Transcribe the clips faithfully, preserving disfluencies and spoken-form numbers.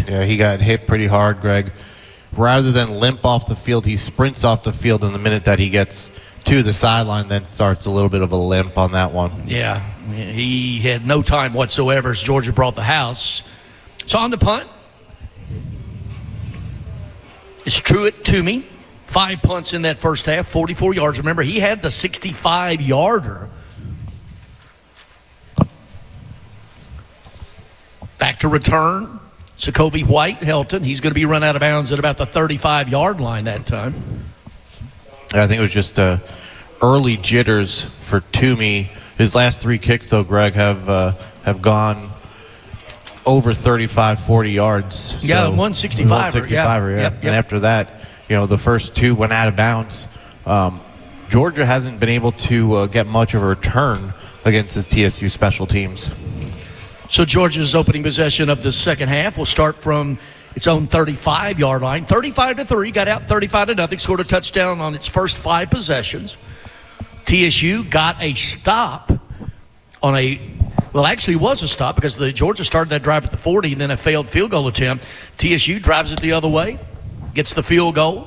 Yeah, he got hit pretty hard, Greg. Rather than limp off the field, he sprints off the field, and the minute that he gets to the sideline, then starts a little bit of a limp on that one. Yeah, he had no time whatsoever as Georgia brought the house. So on the punt, it's Truett Toomey. Five punts in that first half, forty-four yards. Remember, he had the sixty-five-yarder. Back to return. Sokovie White, Helton. He's going to be run out of bounds at about the thirty-five-yard line that time. I think it was just uh, early jitters for Toomey. His last three kicks, though, Greg, have uh, have gone over thirty-five, forty yards. Yeah, so, one sixty-five. one sixty-five, yeah. yeah. Yep, yep. And after that, you know, the first two went out of bounds. Um, Georgia hasn't been able to uh, get much of a return against this T S U special teams. So Georgia's opening possession of the second half will start from its own thirty-five-yard line. thirty-five to three, got out thirty-five to nothing, scored a touchdown on its first five possessions. T S U got a stop on a, well, actually it was a stop because the Georgia started that drive at the forty and then a failed field goal attempt. T S U drives it the other way, gets the field goal.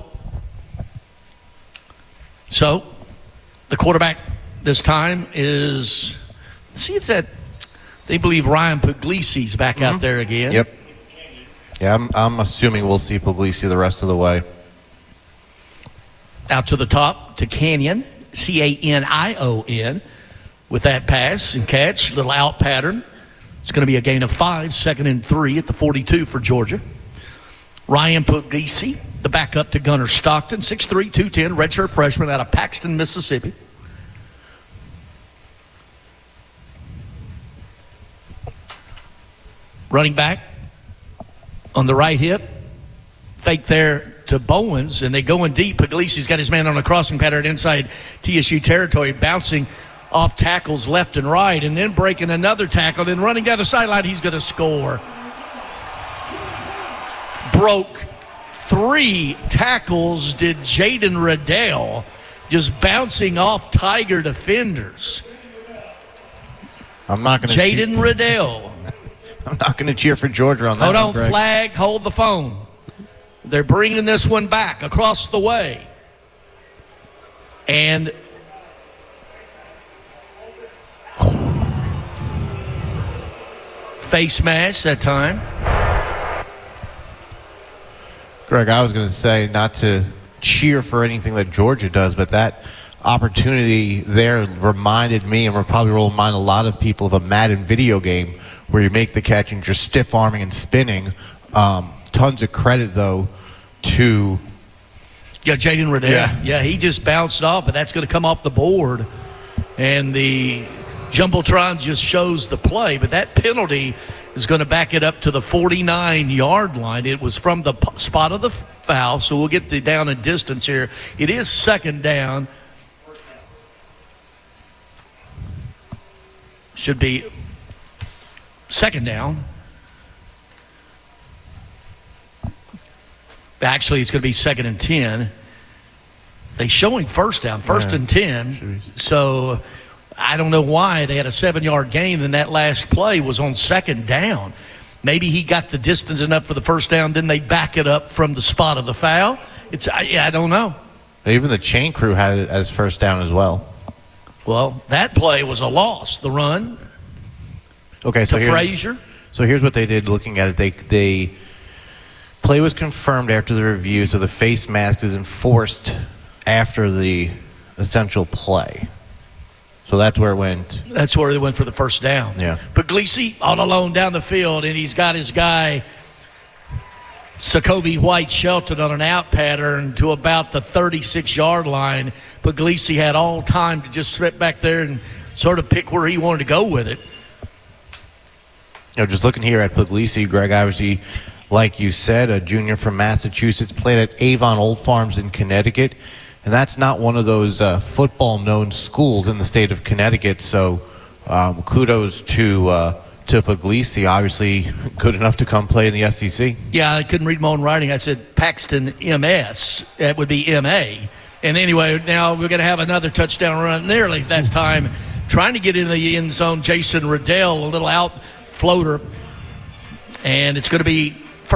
So the quarterback this time is, see if that, they believe Ryan Puglisi's back mm-hmm. out there again. Yep. Yeah, I'm, I'm assuming we'll see Puglisi the rest of the way. Out to the top to Canyon, C A N I O N, with that pass and catch, little out pattern. It's going to be a gain of five, second and three at the forty-two for Georgia. Ryan Puglisi, the backup to Gunnar Stockton, six three, two ten, redshirt freshman out of Paxton, Mississippi. Running back on the right hip, fake there to Bowens, and they go in deep. Puglisi's got his man on a crossing pattern inside T S U territory, bouncing off tackles left and right, and then breaking another tackle, and running down the sideline, he's going to score. Broke three tackles, did Jaden Riddell, just bouncing off Tiger defenders. I'm not going to Jaden Riddell. I'm not going to cheer for Georgia on that. Hold on, one, Greg. flag, hold the phone. They're bringing this one back across the way. And face mask that time. Greg, I was going to say not to cheer for anything that Georgia does, but that opportunity there reminded me, and will probably remind a lot of people, of a Madden video game where you make the catch and just stiff arming and spinning. Um, tons of credit, though, to yeah, Jaden Riddell. Yeah. yeah, he just bounced off, but that's going to come off the board. And the Jumbotron just shows the play, but that penalty is going to back it up to the forty-nine-yard line. It was from the p- spot of the foul, so we'll get the down and distance here. It is second down. Should be second down. Actually, it's going to be second and ten. They showing first down, first yeah. and ten. So I don't know why they had a seven-yard gain, and that last play was on second down. Maybe he got the distance enough for the first down, then they back it up from the spot of the foul. It's I, I don't know. Even the chain crew had it as first down as well. Well, that play was a loss. The run. Okay, so to here, Frazier. So here's what they did. Looking at it, they they play was confirmed after the review, so the face mask is enforced after the essential play. So that's where it went. That's where they went for the first down. Yeah. Puglisi all alone down the field, and he's got his guy Sokovie White Shelton on an out pattern to about the thirty-six-yard line. Puglisi had all time to just sit back there and sort of pick where he wanted to go with it. You know, just looking here at Puglisi, Greg, obviously, like you said, a junior from Massachusetts, played at Avon Old Farms in Connecticut, and that's not one of those uh, football-known schools in the state of Connecticut. So, um, kudos to uh, to Puglisi. Obviously, good enough to come play in the S E C. Yeah, I couldn't read my own writing. I said Paxton M S. That would be M A. And anyway, now we're going to have another touchdown run nearly that time, trying to get into the end zone. Jason Riddell, a little out floater, and it's going to be